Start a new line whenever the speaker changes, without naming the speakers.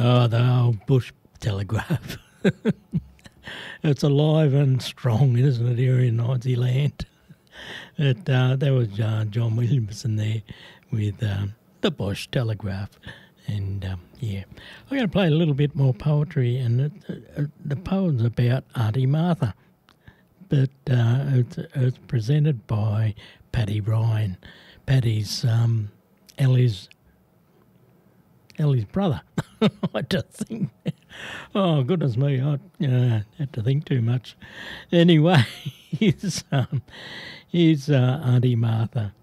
Oh, the old bush telegraph. It's alive and strong, isn't it, here in Aussie land? There was John Williamson there with the Bush Telegraph. And, yeah, I'm going to play a little bit more poetry, and the poem's about Auntie Martha. But it's presented by Paddy Ryan. Paddy's Ellie's brother. I just think, oh goodness me, I had to think too much. Anyway, he's Auntie Martha.